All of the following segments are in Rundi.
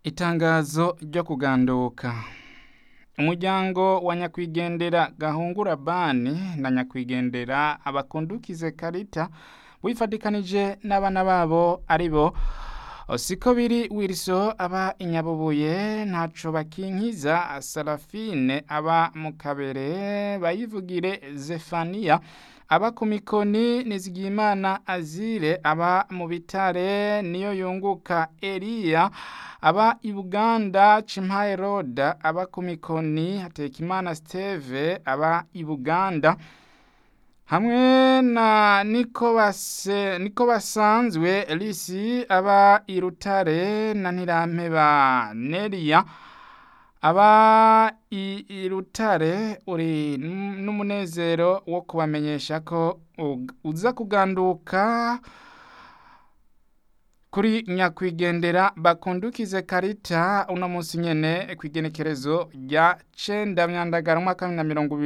Itangazo ryo kuganduka. Umuryango wa nyakwigendera Gahungura Bani na nyakwigendera Abakundukize Karita wifadikanije n'abana babo aribo Sikobiri Wilson aba Inyabubuye, Ntaco Bakinkiza Sarafine aba mu Kabere, Bayivugire Zefania aba ku Mikoni, Nizigiyimana Azire aba mu Bitare, Niyo Yunguka Elia aba i Buganda, Cimpaye Roda aba ku Mikoni, Hatekimana Steve aba i Buganda, hamwe na Niko Basanzwe Elisi aba i Rutare, na Ntirampeba Nelia aba i Rutare. Uri n'umunezero wo kubamenyesha ko uza kuganduka kuri nyakwigendera Bakundukize Karita uno munsi nyene kwigenekerezo rya 9 Myandagara umwaka wa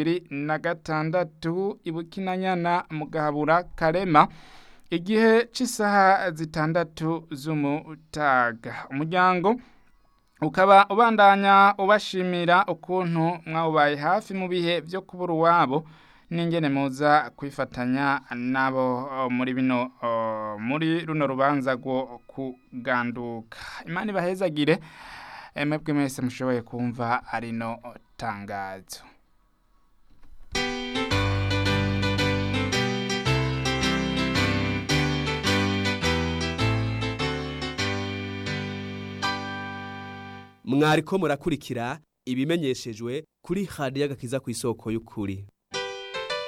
2026 ibukinanyana mu Gahabura Karema, igihe c'isaha 6 z'umutaga. Umuryango ukaba ubandanya ubashimira ukuntu mwawubaye hafi mu bihe byo kubura uwabo, n'ingene muza kwifatanya nabo muri runo rubanza rwo kuganduka. Imana ibahezagire mwebwe mwese mushoboye kumva arino tangazo. Mwariko murakurikira ibimenyeshejwe kuri Radio y'Agakiza kw'isoko y'ukuri.